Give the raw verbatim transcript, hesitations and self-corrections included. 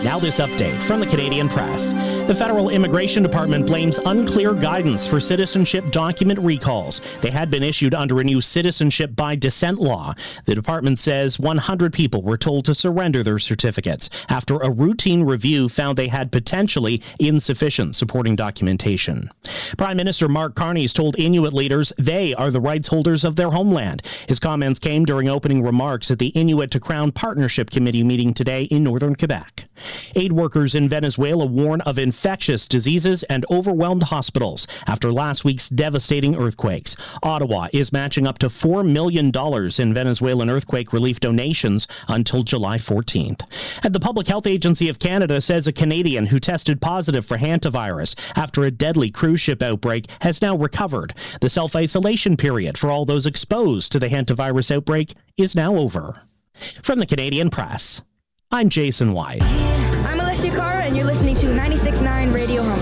Now this update from the Canadian Press. The Federal Immigration Department blames unclear guidance for citizenship document recalls. They had been issued under a new citizenship by descent law. The department says one hundred people were told to surrender their certificates after a routine review found they had potentially insufficient supporting documentation. Prime Minister Mark Carney has told Inuit leaders they are the rights holders of their homeland. His comments came during opening remarks at the Inuit to Crown Partnership Committee meeting today in northern Quebec. Aid workers in Venezuela warn of infectious diseases and overwhelmed hospitals after last week's devastating earthquakes. Ottawa is matching up to four million dollars in Venezuelan earthquake relief donations until July fourteenth. And the Public Health Agency of Canada says a Canadian who tested positive for hantavirus after a deadly cruise ship outbreak has now recovered. The self-isolation period for all those exposed to the hantavirus outbreak is now over. From the Canadian Press, I'm Jason White. I'm Alessia Cara, and you're listening to ninety-six point nine Radio Home.